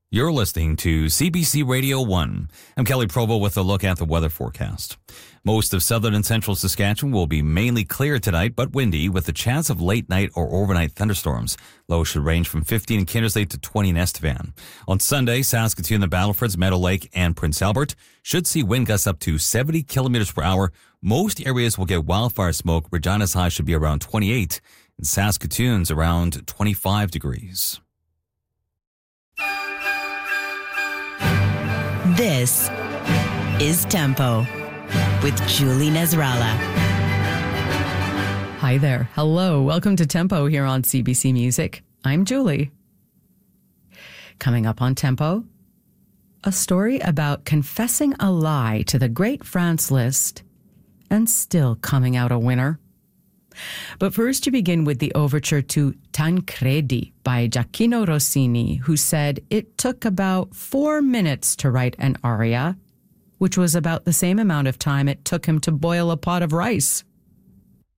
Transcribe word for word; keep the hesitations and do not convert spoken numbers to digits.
You're listening to C B C Radio one. I'm Kelly Provo with a look at the weather forecast. Most of southern and central Saskatchewan will be mainly clear tonight, but windy with a chance of late night or overnight thunderstorms. Lows should range from fifteen in Kindersley to twenty in Estevan. On Sunday, Saskatoon, the Battlefords, Meadow Lake, and Prince Albert should see wind gusts up to seventy kilometers per hour. Most areas will get wildfire smoke. Regina's high should be around twenty-eight, and Saskatoon's around twenty-five degrees. This is Tempo with Julie Nasrallah. Hi there. Hello. Welcome to Tempo here on C B C Music. I'm Julie. Coming up on Tempo, a story about confessing a lie to the great Franz Liszt and still coming out a winner. But first, you begin with the overture to Tancredi by Gioacchino Rossini, who said it took about four minutes to write an aria, which was about the same amount of time it took him to boil a pot of rice.